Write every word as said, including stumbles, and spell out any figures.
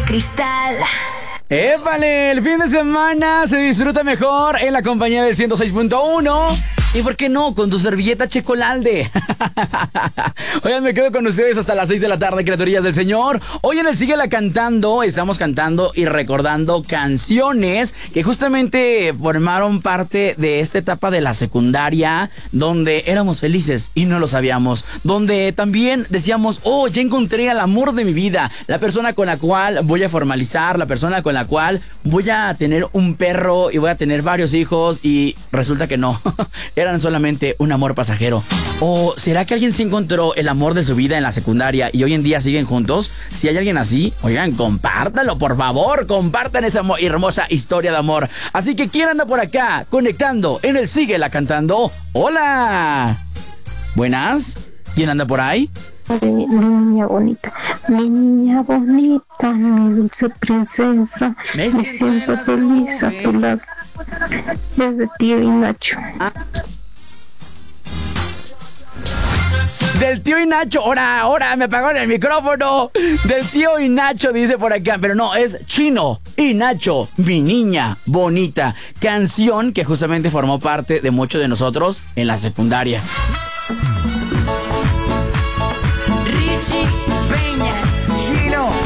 Cristal. ¡Épale! El fin de semana se disfruta mejor en la compañía del ciento seis punto uno. ¿Y por qué no? Con tu servilleta Checolalde. Oigan, me quedo con ustedes hasta las seis de la tarde, criaturillas del Señor. Hoy en el Síguela Cantando estamos cantando y recordando canciones que justamente formaron parte de esta etapa de la secundaria, donde éramos felices y no lo sabíamos. Donde también decíamos, oh, ya encontré al amor de mi vida, la persona con la cual voy a formalizar, la persona con la cual voy a tener un perro y voy a tener varios hijos, y resulta que no. Eran solamente un amor pasajero. ¿O será que alguien sí encontró el amor de su vida en la secundaria y hoy en día siguen juntos? Si hay alguien así, oigan, compártanlo, por favor. Compartan esa hermosa historia de amor. Así que, ¿quién anda por acá conectando en el Síguela Cantando? ¡Hola! ¿Buenas? ¿Quién anda por ahí? Mi, mi niña bonita, mi niña bonita, mi dulce princesa, me, me siento feliz a tu lado. Desde Tío y Nacho. Ah. Del Tío y Nacho, ahora, ahora me apagaron el micrófono. Del Tío y Nacho dice por acá, pero no, es Chino y Nacho, mi niña bonita. Canción que justamente formó parte de muchos de nosotros en la secundaria. Richie Peña, Chino